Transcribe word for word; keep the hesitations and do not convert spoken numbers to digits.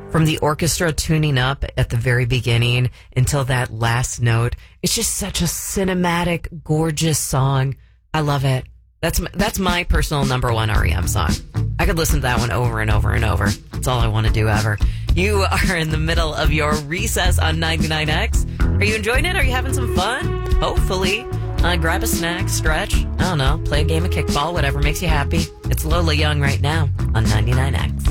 From the orchestra tuning up at the very beginning until that last note, it's just such a cinematic, gorgeous song. I love it. That's my, that's my personal number one R E M song. I could listen to that one over and over and over. That's all I want to do ever. You are in the middle of your recess on ninety-nine X. Are you enjoying it? Are you having some fun? Hopefully. Uh, grab a snack, stretch, I don't know, play a game of kickball, whatever makes you happy. It's Lola Young right now on ninety-nine X.